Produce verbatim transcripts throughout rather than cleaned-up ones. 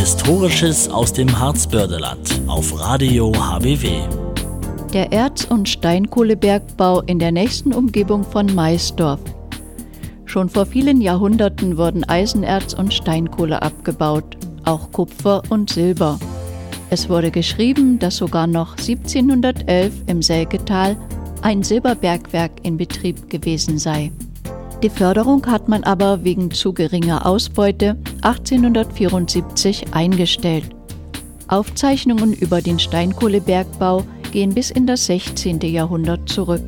Historisches aus dem Harzbördeland auf Radio H B W. Der Erz- und Steinkohlebergbau in der nächsten Umgebung von Maisdorf. Schon vor vielen Jahrhunderten wurden Eisenerz und Steinkohle abgebaut, auch Kupfer und Silber. Es wurde geschrieben, dass sogar noch siebzehnhundertelf im Selketal ein Silberbergwerk in Betrieb gewesen sei. Die Förderung hat man aber wegen zu geringer Ausbeute achtzehnhundertvierundsiebzig eingestellt. Aufzeichnungen über den Steinkohlebergbau gehen bis in das sechzehnte Jahrhundert zurück.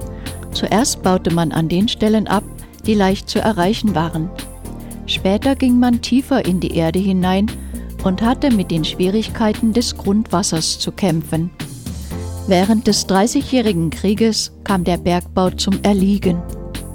Zuerst baute man an den Stellen ab, die leicht zu erreichen waren. Später ging man tiefer in die Erde hinein und hatte mit den Schwierigkeiten des Grundwassers zu kämpfen. Während des Dreißigjährigen Krieges kam der Bergbau zum Erliegen.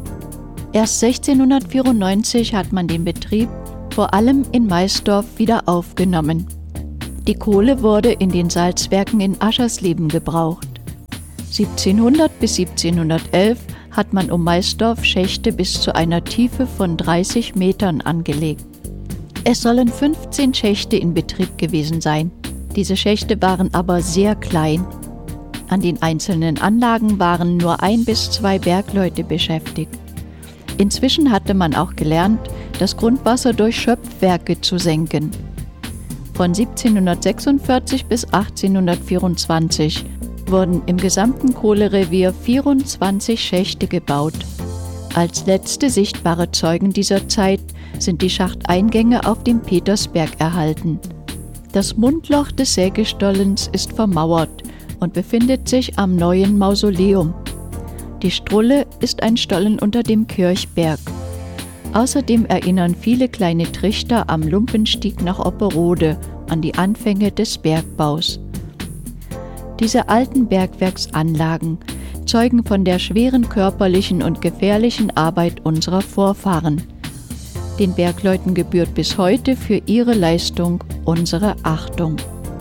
Erst sechzehnhundertvierundneunzig hat man den Betrieb vor allem in Maisdorf wieder aufgenommen. Die Kohle wurde in den Salzwerken in Aschersleben gebraucht. siebzehnhundert bis siebzehnhundertelf hat man um Maisdorf Schächte bis zu einer Tiefe von dreißig Metern angelegt. Es sollen fünfzehn Schächte in Betrieb gewesen sein. Diese Schächte waren aber sehr klein. An den einzelnen Anlagen waren nur ein bis zwei Bergleute beschäftigt. Inzwischen hatte man auch gelernt, das Grundwasser durch Schöpfwerke zu senken. Von siebzehnhundertsechsundvierzig bis achtzehnhundertvierundzwanzig wurden im gesamten Kohlerevier vierundzwanzig Schächte gebaut. Als letzte sichtbare Zeugen dieser Zeit sind die Schachteingänge auf dem Petersberg erhalten. Das Mundloch des Sägestollens ist vermauert und befindet sich am neuen Mausoleum. Die Strulle ist ein Stollen unter dem Kirchberg. Außerdem erinnern viele kleine Trichter am Lumpenstieg nach Opperode an die Anfänge des Bergbaus. Diese alten Bergwerksanlagen zeugen von der schweren körperlichen und gefährlichen Arbeit unserer Vorfahren. Den Bergleuten gebührt bis heute für ihre Leistung unsere Achtung.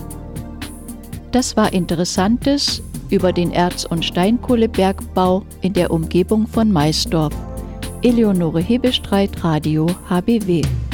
Das war Interessantes über den Erz- und Steinkohlebergbau in der Umgebung von Maisdorf. Eleonore Hebestreit, Radio H B W.